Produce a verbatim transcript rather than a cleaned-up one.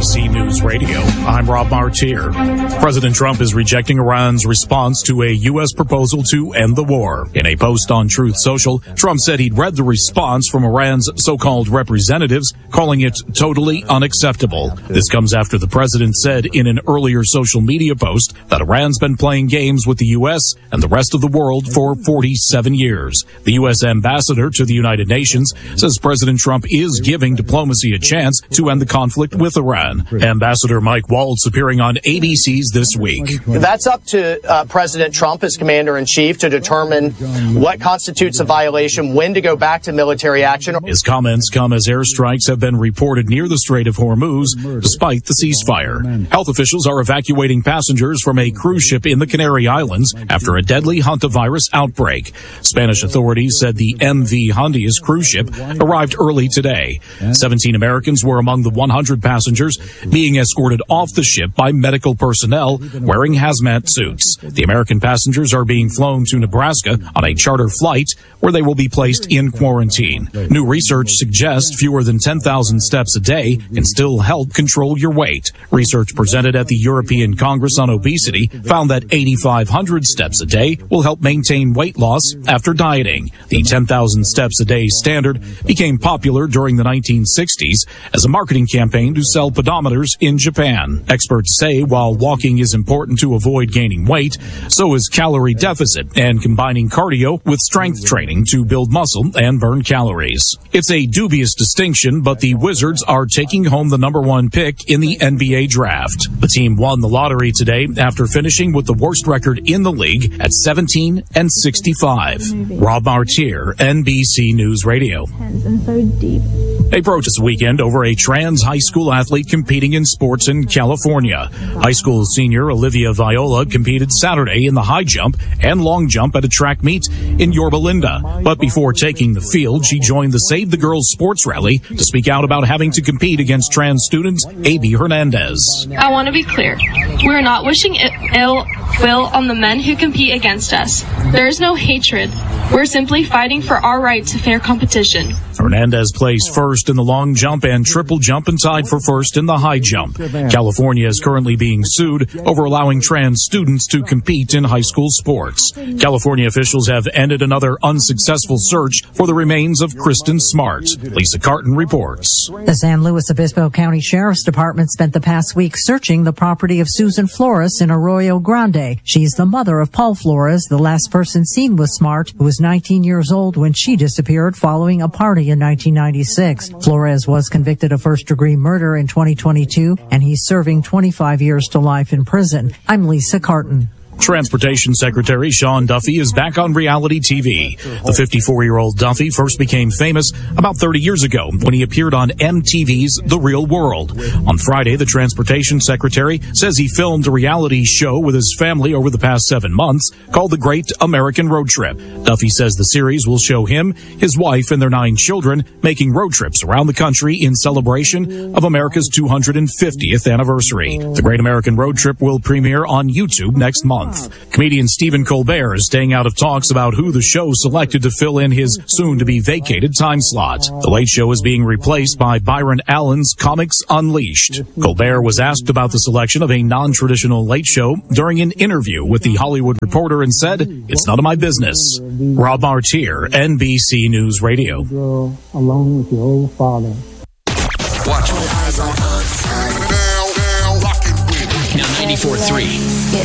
C News Radio, I'm Rob Martier. President Trump is rejecting Iran's response to a U S proposal to end the war. In a post on Truth Social, Trump said he'd read the response from Iran's so-called representatives, calling it totally unacceptable. This comes after the president said in an earlier social media post that Iran's been playing games with the U S and the rest of the world for forty-seven years. The U S ambassador to the United Nations says President Trump is giving diplomacy a chance to end the conflict with Iran. Ambassador Mike Waltz appearing on A B C's This Week. That's up to uh, President Trump as commander-in-chief to determine what constitutes a violation, when to go back to military action. His comments come as airstrikes have been reported near the Strait of Hormuz, despite the ceasefire. Health officials are evacuating passengers from a cruise ship in the Canary Islands after a deadly hantavirus outbreak. Spanish authorities said the M V Hondias cruise ship arrived early today. seventeen Americans were among the one hundred passengers being escorted off the ship by medical personnel wearing hazmat suits. The American passengers are being flown to Nebraska on a charter flight where they will be placed in quarantine. New research suggests fewer than ten thousand steps a day can still help control your weight. Research presented at the European Congress on Obesity found that eighty-five hundred steps a day will help maintain weight loss after dieting. The ten thousand steps a day standard became popular during the nineteen sixties as a marketing campaign to sell pedometers in Japan. Experts say while walking is important to avoid gaining weight, so is calorie deficit and combining cardio with strength training to build muscle and burn calories. It's a dubious distinction, but the Wizards are taking home the number one pick in the N B A draft. The team won the lottery today after finishing with the worst record in the league at seventeen and sixty-five. Rob Martier, N B C News Radio. A protest weekend over a trans high school athlete competing in sports in California. High school senior Olivia Viola competed Saturday in the high jump and long jump at a track meet in Yorba Linda. But before taking the field, she joined the Save the Girls sports rally to speak out about having to compete against trans students A B Hernandez. I want to be clear. We're not wishing ill will on the men who compete against us. There is no hatred. We're simply fighting for our right to fair competition. Hernandez placed first in the long jump and triple jump and tied for first in the high jump. California is currently being sued over allowing trans students to compete in high school sports. California officials have ended another unsuccessful search for the remains of Kristen Smart. Lisa Carton reports. The San Luis Obispo County Sheriff's Department spent the past week searching the property of Susan Flores in Arroyo Grande. She's the mother of Paul Flores, the last person seen with Smart, who was nineteen years old when she disappeared following a party in nineteen ninety-six. Flores was convicted of first-degree murder in twenty twenty-two, and he's serving twenty-five years to life in prison. I'm Lisa Carton. Transportation Secretary Sean Duffy is back on reality T V. The fifty-four-year-old Duffy first became famous about thirty years ago when he appeared on M T V's The Real World. On Friday, the Transportation Secretary says he filmed a reality show with his family over the past seven months called The Great American Road Trip. Duffy says the series will show him, his wife, and their nine children making road trips around the country in celebration of America's two hundred fiftieth anniversary. The Great American Road Trip will premiere on YouTube next month. Comedian Stephen Colbert is staying out of talks about who the show selected to fill in his soon-to-be vacated time slot. The Late Show is being replaced by Byron Allen's Comics Unleashed. Colbert was asked about the selection of a non-traditional Late Show during an interview with The Hollywood Reporter and said, "It's none of my business." Rob Martier, N B C News Radio. Along with your old father. Watch. Now ninety-four point three.